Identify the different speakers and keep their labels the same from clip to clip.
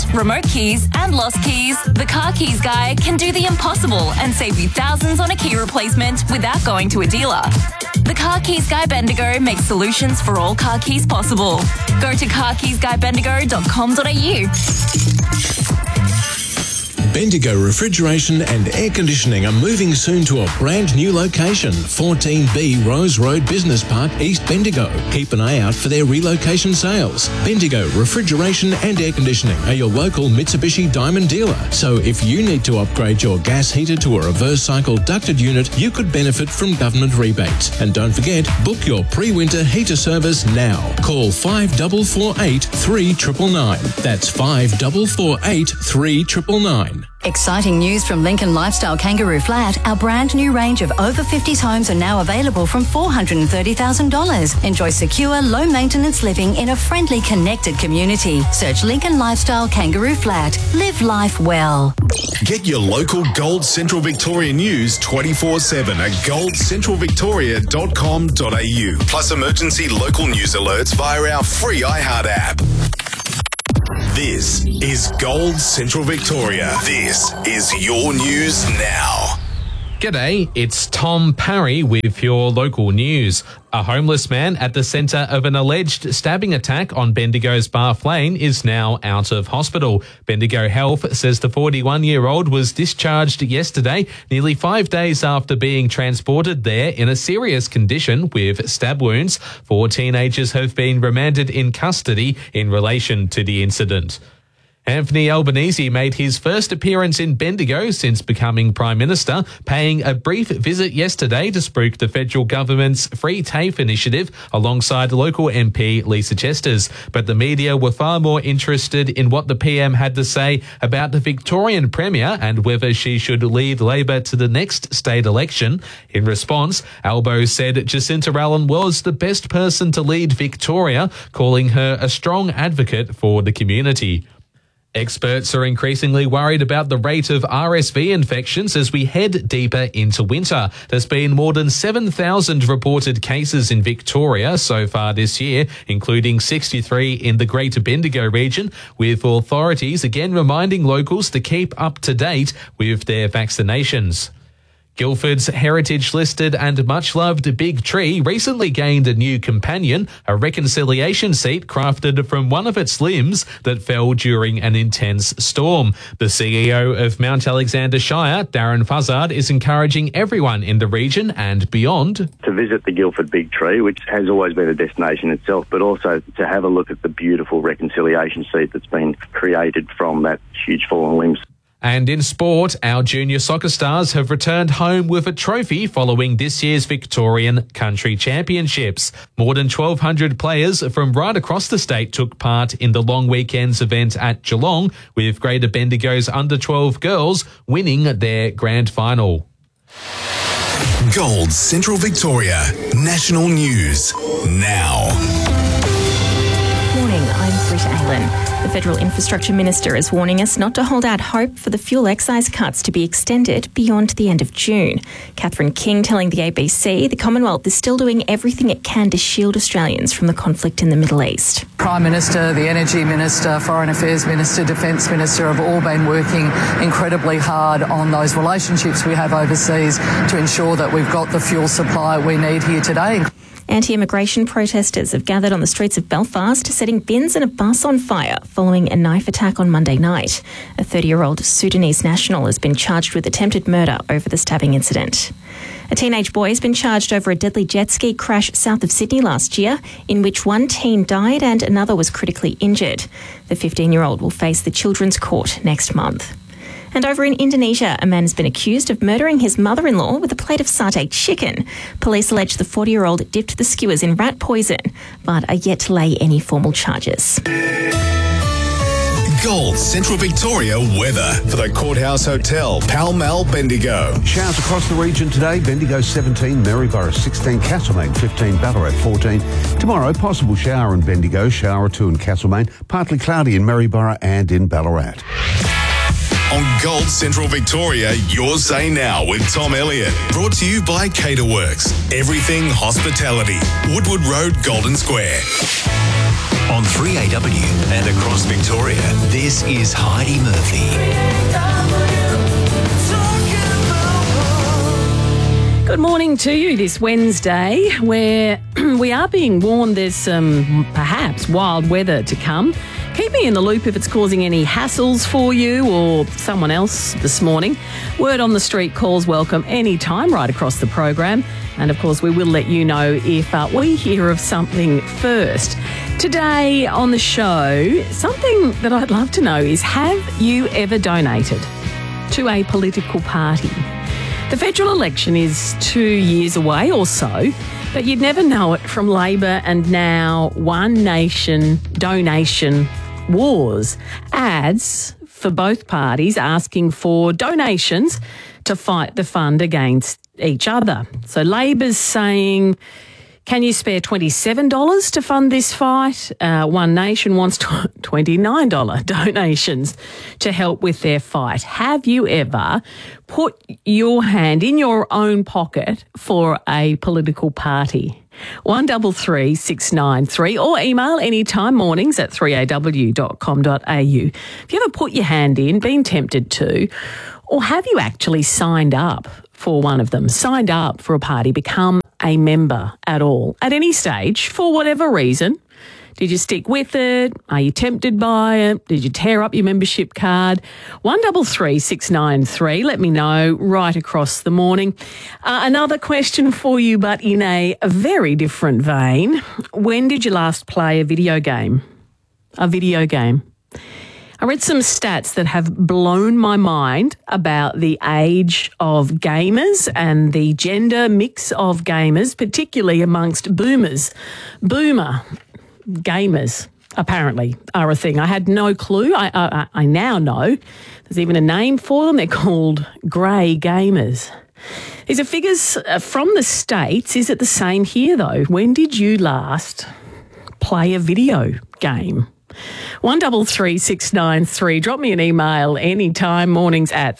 Speaker 1: remote keys, and lost keys, the Car Keys Guy can do the impossible and save you thousands on a key replacement without going to a dealer. The Car Keys Guy Bendigo makes solutions for all car keys possible. Go to carkeysguybendigo.com.au.
Speaker 2: Bendigo Refrigeration and Air Conditioning are moving soon to a brand new location, 14B Rose Road Business Park, East Bendigo. Keep an eye out for their relocation sales. Bendigo Refrigeration and Air Conditioning are your local Mitsubishi Diamond dealer. So if you need to upgrade your gas heater to a reverse cycle ducted unit, you could benefit from government rebates. And don't forget, book your pre-winter heater service now. Call 5448 3999. That's 5448 3999.
Speaker 3: Exciting news from Lincoln Lifestyle Kangaroo Flat. Our brand new range of over 50s homes are now available from $430,000. Enjoy secure, low maintenance living in a friendly, connected community. Search Lincoln Lifestyle Kangaroo Flat. Live life well.
Speaker 4: Get your local Gold Central Victoria news 24/7 at goldcentralvictoria.com.au. Plus emergency local news alerts via our free iHeart app. This is Gold Central Victoria. This is your news now.
Speaker 5: G'day, it's Tom Parry with your local news. A homeless man at the centre of an alleged stabbing attack on Bendigo's Bath Lane is now out of hospital. Bendigo Health says the 41-year-old was discharged yesterday, nearly 5 days after being transported there in a serious condition with stab wounds. 4 teenagers have been remanded in custody in relation to the incident. Anthony Albanese made his first appearance in Bendigo since becoming Prime Minister, paying a brief visit yesterday to spruik the federal government's Free TAFE initiative alongside local MP Lisa Chesters. But the media were far more interested in what the PM had to say about the Victorian Premier and whether she should lead Labor to the next state election. In response, Albo said Jacinta Allen was the best person to lead Victoria, calling her a strong advocate for the community. Experts are increasingly worried about the rate of RSV infections as we head deeper into winter. There's been more than 7,000 reported cases in Victoria so far this year, including 63 in the Greater Bendigo region, with authorities again reminding locals to keep up to date with their vaccinations. Guildford's heritage-listed and much-loved Big Tree recently gained a new companion, a reconciliation seat crafted from one of its limbs that fell during an intense storm. The CEO of Mount Alexander Shire, Darren Fuzzard, is encouraging everyone in the region and beyond
Speaker 6: to visit the Guildford Big Tree, which has always been a destination itself, but also to have a look at the beautiful reconciliation seat that's been created from that huge fallen limbs.
Speaker 5: And in sport, our junior soccer stars have returned home with a trophy following this year's Victorian Country Championships. More than 1,200 players from right across the state took part in the long weekend's event at Geelong, with Greater Bendigo's under-12 girls winning their grand final.
Speaker 4: Gold Central Victoria National News now.
Speaker 7: Morning, I'm Britta Allen. The Federal Infrastructure Minister is warning us not to hold out hope for the fuel excise cuts to be extended beyond the end of June. Catherine King telling the ABC the Commonwealth is still doing everything it can to shield Australians from the conflict in the Middle East.
Speaker 8: Prime Minister, the Energy Minister, Foreign Affairs Minister, Defence Minister have all been working incredibly hard on those relationships we have overseas to ensure that we've got the fuel supply we need here today.
Speaker 7: Anti-immigration protesters have gathered on the streets of Belfast, setting bins and a bus on fire following a knife attack on Monday night. A 30-year-old Sudanese national has been charged with attempted murder over the stabbing incident. A teenage boy has been charged over a deadly jet ski crash south of Sydney last year, in which one teen died and another was critically injured. The 15-year-old will face the Children's Court next month. And over in Indonesia, a man has been accused of murdering his mother-in-law with a plate of satay chicken. Police allege the 40-year-old dipped the skewers in rat poison, but are yet to lay any formal charges.
Speaker 4: Gold Central Victoria weather for the Courthouse Hotel, Pall Mall, Bendigo.
Speaker 9: Showers across the region today. Bendigo 17, Maryborough 16, Castlemaine 15, Ballarat 14. Tomorrow, possible shower in Bendigo, shower or two in Castlemaine, partly cloudy in Maryborough and in Ballarat.
Speaker 4: On Gold Central Victoria, your say now with Tom Elliott. Brought to you by Caterworks. Everything hospitality. Woodward Road, Golden Square. On On 3AW and across Victoria, this is Heidi Murphy.
Speaker 10: Good morning to you this Wednesday, where we are being warned there's some perhaps wild weather to come. Keep me in the loop if it's causing any hassles for you or someone else this morning. Word on the street calls welcome anytime right across the program. And of course, we will let you know if we hear of something first. Today on the show, something that I'd love to know is, have you ever donated to a political party? The federal election is 2 years away or so, but you'd never know it from Labor and now One Nation donation wars. Ads for both parties asking for donations to fight the fund against each other. So Labor's saying, can you spare $27 to fund this fight? One Nation wants $29 donations to help with their fight. Have you ever put your hand in your own pocket for a political party? 133693 or email anytime mornings at 3aw.com.au. Have you ever put your hand in, been tempted to, or have you actually signed up for one of them, signed up for a party, become a member at all, at any stage, for whatever reason? Did you stick with it? Are you tempted by it? Did you tear up your membership card? 133693. Let me know right across the morning. Another question for you, but in a very different vein. When did you last play a video game? A video game. I read some stats that have blown my mind about the age of gamers and the gender mix of gamers, particularly amongst boomers. Boomer gamers, apparently, are a thing. I had no clue. I now know. There's even a name for them. They're called grey gamers. These are figures from the States. Is it the same here, though? When did you last play a video game? 133693. Drop me an email anytime, mornings at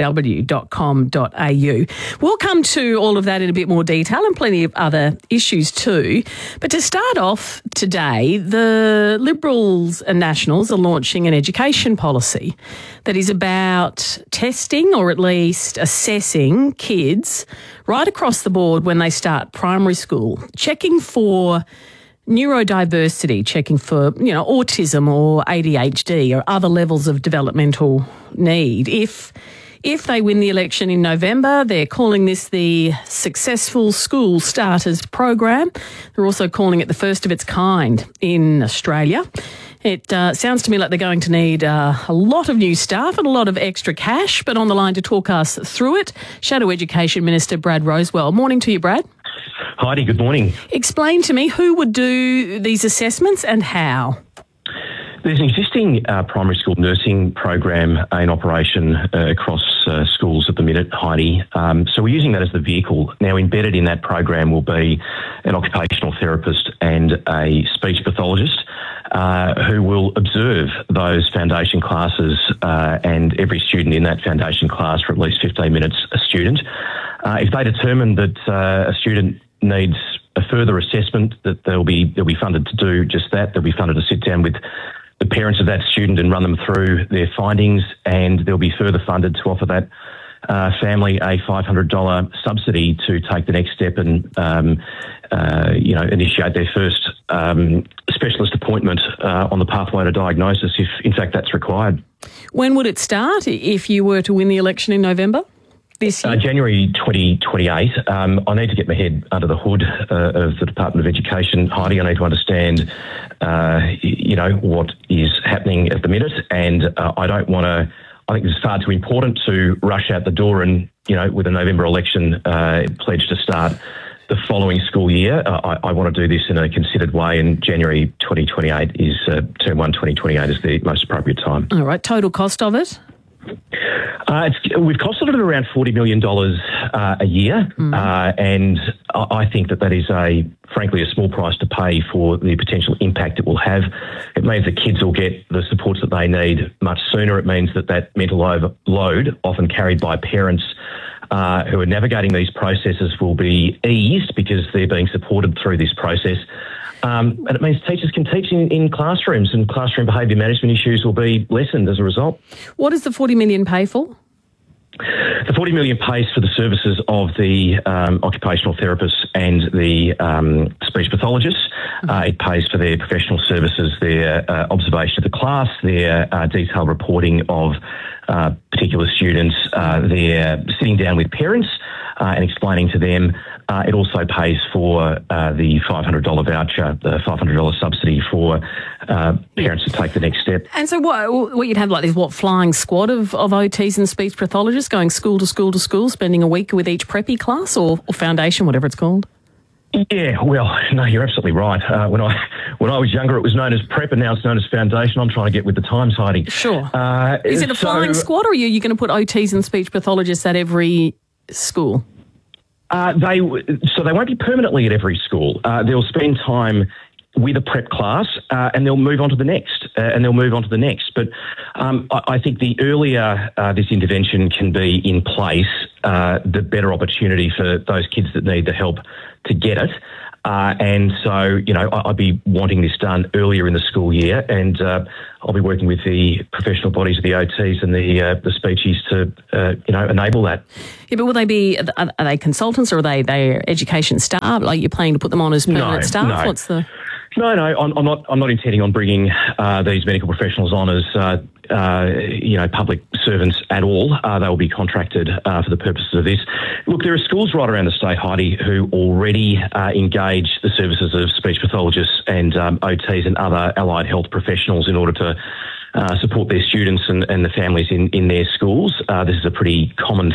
Speaker 10: 3aw.com.au. We'll come to all of that in a bit more detail and plenty of other issues too. But to start off today, the Liberals and Nationals are launching an education policy that is about testing, or at least assessing, kids right across the board when they start primary school, checking for neurodiversity, checking for, autism or ADHD or other levels of developmental need. If they win the election in November, they're calling this the Successful School Starters Program. They're also calling it the first of its kind in Australia. It sounds to me like they're going to need a lot of new staff and a lot of extra cash. But on the line to talk us through it, Shadow Education Minister Brad Rosewell. Morning to you, Brad.
Speaker 11: Heidi, good morning.
Speaker 10: Explain to me who would do these assessments and how.
Speaker 11: There's an existing primary school nursing program in operation across schools at the minute, Heidi. So we're using that as the vehicle. Now, embedded in that program will be an occupational therapist and a speech pathologist who will observe those foundation classes and every student in that foundation class for at least 15 minutes a student. If they determine that a student needs a further assessment, that they'll be funded to do just that. They'll be funded to sit down with the parents of that student and run them through their findings, and they'll be further funded to offer that family a $500 subsidy to take the next step and initiate their first specialist appointment on the pathway to diagnosis, if in fact that's required. When would it start if you were to win the election in November? This year? January 2028. I need to get my head under the hood of the Department of Education, Heidi. I need to understand, what is happening at the minute, and I don't want to. I think it's far too important to rush out the door and, with a November election pledge to start the following school year. I want to do this in a considered way, and January 2028 is term 1 2028 is the most appropriate time. All right. Total cost of it? We've costed it around $40 million a year, and I think that is frankly a small price to pay for the potential impact it will have. It means that kids will get the supports that they need much sooner. It means that mental overload, often carried by parents who are navigating these processes, will be eased because they're being supported through this process. And it means teachers can teach in classrooms, and classroom behaviour management issues will be lessened as a result.
Speaker 10: What does the $40 million pay for?
Speaker 11: The $40 million pays for the services of the occupational therapists and the speech pathologists. It pays for their professional services, their observation of the class, their detailed reporting of particular students, their sitting down with parents and explaining to them. It also pays for the $500 voucher, the $500 subsidy for parents to take the next step.
Speaker 10: And so what you'd have like this, flying squad of OTs and speech pathologists going school to school to school, spending a week with each preppy class or foundation, whatever it's called?
Speaker 11: Yeah, well, no, you're absolutely right. When I was younger, it was known as prep, and now it's known as foundation. I'm trying to get with the times, Heidi.
Speaker 10: Sure. Is it a flying squad, or are you going to put OTs and speech pathologists at every school?
Speaker 11: They won't be permanently at every school. They'll spend time with a prep class and they'll move on to the next But I think the earlier this intervention can be in place, the better opportunity for those kids that need the help to get it. And so, I'd be wanting this done earlier in the school year, and I'll be working with the professional bodies of the OTs and the speechies to, enable that.
Speaker 10: Yeah, but will they be, are they consultants or are they education staff? Like you're planning to put them on as permanent staff?
Speaker 11: No.
Speaker 10: What's the...
Speaker 11: No, I'm not intending on bringing these medical professionals on as public servants at all. They will be contracted for the purposes of this. Look, there are schools right around the state, Heidi, who already engage the services of speech pathologists and OTs and other allied health professionals in order to support their students and the families in their schools. This is a pretty common